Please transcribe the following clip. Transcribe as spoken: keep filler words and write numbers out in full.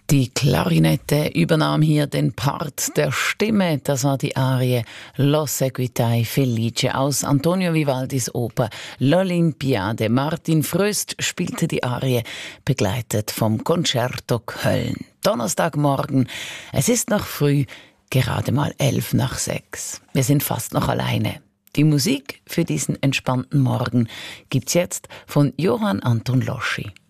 Die Klarinette übernahm hier den Part der Stimme. Das war die Arie Lo seguitai felice aus Antonio Vivaldis Oper L'Olympiade. Martin Fröst spielte die Arie, begleitet vom Concerto Köln. Donnerstagmorgen, es ist noch früh, gerade mal elf nach sechs. Wir sind fast noch alleine. Die Musik für diesen entspannten Morgen gibt's jetzt von Johann Anton Loschi.